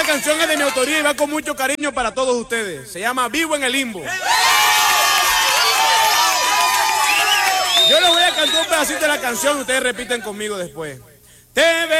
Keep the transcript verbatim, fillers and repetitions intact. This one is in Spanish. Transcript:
Esta canción es de mi autoría y va con mucho cariño para todos ustedes. Se llama Vivo en el Limbo. Yo les voy a cantar un pedacito de la canción y ustedes repiten conmigo después. Te